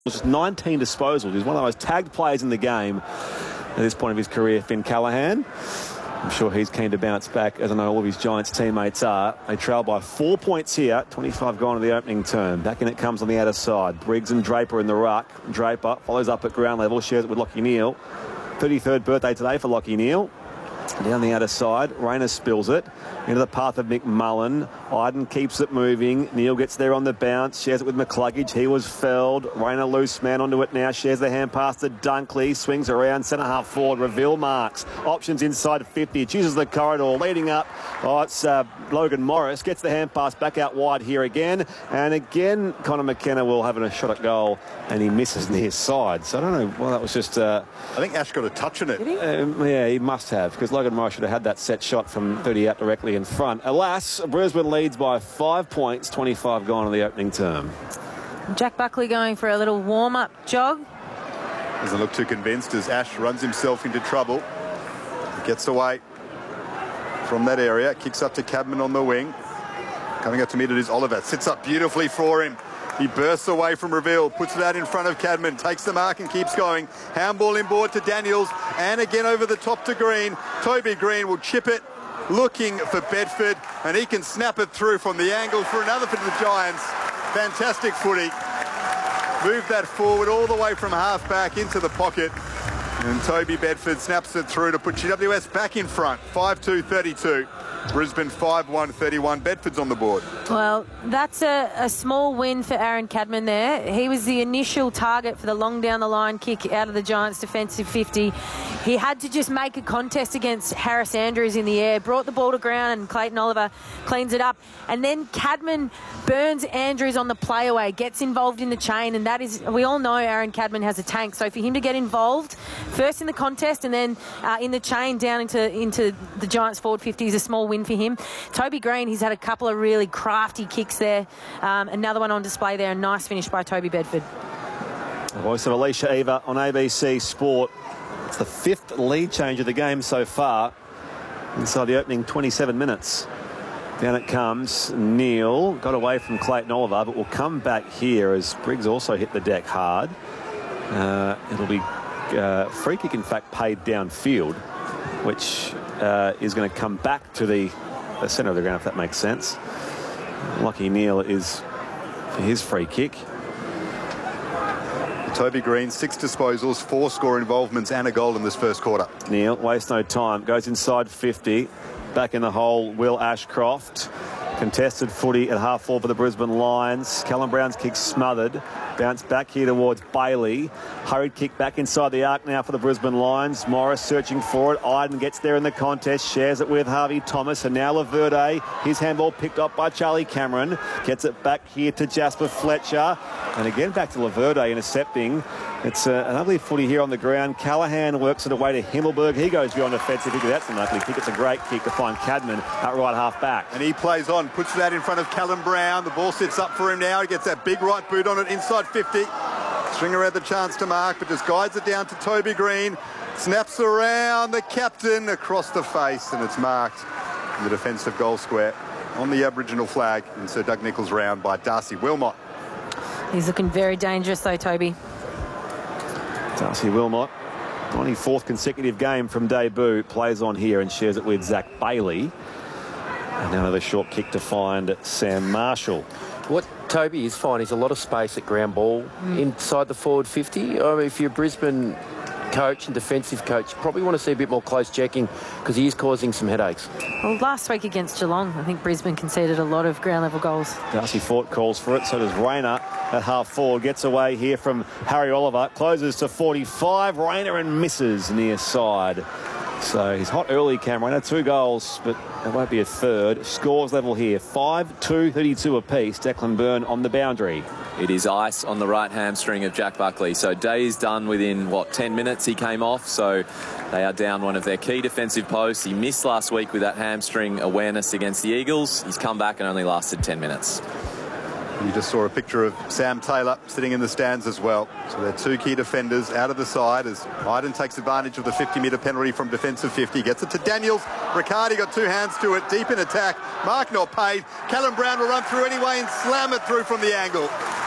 Just 19 disposals. He's one of the most tagged players in the game at this point of his career, Finn Callaghan. I'm sure he's keen to bounce back, as I know all of his Giants teammates are. They trail by 4 points here, 25 gone to the opening term. Back in it comes on the outer side. Briggs and Draper in the ruck. Draper follows up at ground level, shares it with Lachie Neale. 33rd birthday today for Lachie Neale. Down the outer side, Rayner spills it into the path of McMullen. Iden keeps it moving. Neale gets there on the bounce, shares it with McCluggage. He was felled. Rayner loose man onto it now, shares the hand pass to Dunkley, swings around, centre half forward. Reveal marks, options inside 50, chooses the corridor, leading up. Oh, it's Logan Morris, gets the hand pass back out wide here again. And again, Connor McKenna will have a shot at goal, and he misses near side. So I don't know, well, that was just... I think Ash got a touch on it. Did he? Yeah, he must have, because Logan Morris should have had that set shot from 30 out directly in front. Alas, Brisbane leads by 5 points, 25 gone in the opening term. Jack Buckley going for a little warm-up jog. Doesn't look too convinced as Ash runs himself into trouble. Gets away from that area, kicks up to Cadman on the wing. Coming up to meet it is Oliver, sits up beautifully for him. He bursts away from Reveal, puts it out in front of Cadman, takes the mark and keeps going. Handball inboard to Daniels, and again over the top to Green. Toby Green will chip it, looking for Bedford, and he can snap it through from the angle for another for the Giants. Fantastic footy. Move that forward all the way from half-back into the pocket. And Toby Bedford snaps it through to put GWS back in front. 5-2-32. Brisbane 5-1-31. Bedford's on the board. Well, that's a small win for Aaron Cadman there. He was the initial target for the long down the line kick out of the Giants' defensive 50. He had to just make a contest against Harris Andrews in the air, brought the ball to ground, and Clayton Oliver cleans it up. And then Cadman burns Andrews on the play away, gets involved in the chain, and that is, we all know Aaron Cadman has a tank. So for him to get involved first in the contest and then in the chain down into the Giants forward 50 is a small win for him. Toby Green, he's had a couple of really crafty kicks there. Another one on display there. A nice finish by Toby Bedford. The voice of Alicia Eva on ABC Sport. It's the 5th lead change of the game so far inside the opening 27 minutes. Down it comes. Neale got away from Clayton Oliver, but will come back here as Briggs also hit the deck hard. It'll be free kick, in fact, paid downfield, which is going to come back to the centre of the ground, if that makes sense. Lachie Neale is for his free kick. Toby Green, 6 disposals, 4 score involvements and a goal in this first quarter. Neale wastes no time, goes inside 50. Back in the hole, Will Ashcroft. Contested footy at half forward for the Brisbane Lions. Callum Brown's kick smothered. Bounce back here towards Bailey. Hurried kick back inside the arc now for the Brisbane Lions. Morris searching for it. Iden gets there in the contest. Shares it with Harvey Thomas. And now Laverde. His handball picked up by Charlie Cameron. Gets it back here to Jasper Fletcher. And again back to Laverde intercepting. It's an ugly footy here on the ground. Callaghan works it away to Himmelberg. He goes beyond offensive. That's an ugly kick. It's a great kick to find Cadman at right half back. And he plays on, puts that in front of Callum Brown. The ball sits up for him now. He gets that big right boot on it inside 50. Stringer had the chance to mark, but just guides it down to Toby Green. Snaps around the captain across the face, and it's marked in the defensive goal square on the Aboriginal flag in Sir Doug Nicholls' round by Darcy Wilmot. He's looking very dangerous though, Toby. Darcy Wilmot, 24th consecutive game from debut, plays on here and shares it with Zach Bailey. And another short kick to find Sam Marshall. What Toby is fine is a lot of space at ground ball inside the forward 50. I mean, if you're a Brisbane coach and defensive coach, you probably want to see a bit more close checking because he is causing some headaches. Well, last week against Geelong, I think Brisbane conceded a lot of ground level goals. Darcy Fort calls for it, so does Rayner at half forward. Gets away here from Harry Oliver, closes to 45. Rayner and misses near side. So he's hot early, Cam Rayner. 2 goals, but it won't be a third. Scores level here, 5-2-32 apiece. Declan Byrne on the boundary. It is ice on the right hamstring of Jack Buckley. So day is done within, 10 minutes he came off. So they are down one of their key defensive posts. He missed last week with that hamstring awareness against the Eagles. He's come back and only lasted 10 minutes. You just saw a picture of Sam Taylor sitting in the stands as well. So they're 2 key defenders out of the side as Iden takes advantage of the 50-metre penalty from defensive 50. Gets it to Daniels. Riccardi got 2 hands to it, deep in attack. Mark not paid. Callum Brown will run through anyway and slam it through from the angle.